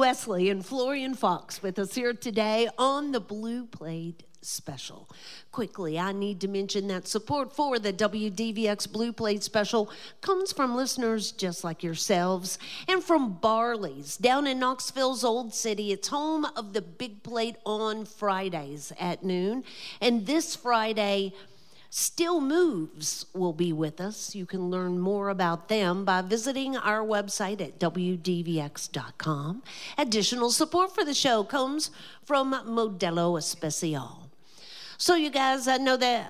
Wesley and Florian Fox with us here today on the Blue Plate Special. Quickly, I need to mention that support for the WDVX Blue Plate Special comes from listeners just like yourselves and from Barley's down in Knoxville's Old City. It's home of the Big Plate on Fridays at noon. And this Friday, Still Moves will be with us. You can learn more about them by visiting our website at WDVX.com. Additional support for the show comes from Modelo Especial. So you guys, I know that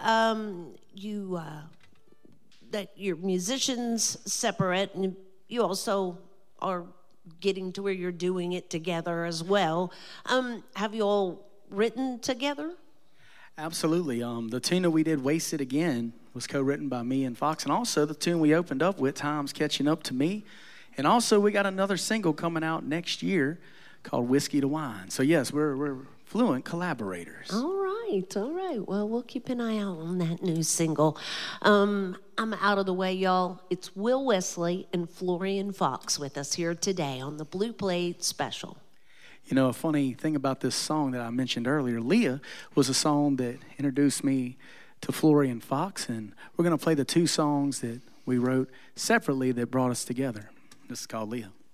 that you're musicians separate, and you also are getting to where you're doing it together as well. Have you all written together? Absolutely. The tune that we did, Wasted Again, was co-written by me and Fox. And also the tune we opened up with, Time's Catching Up to Me. And also we got another single coming out next year called Whiskey to Wine. So yes, we're fluent collaborators. All right. Well, we'll keep an eye out on that new single. I'm out of the way, y'all. It's Will Wesley and Florian Fox with us here today on the Blue Plate Special. You know, a funny thing about this song that I mentioned earlier, Leah was a song that introduced me to Florian Fox, and we're going to play the two songs that we wrote separately that brought us together. This is called Leah.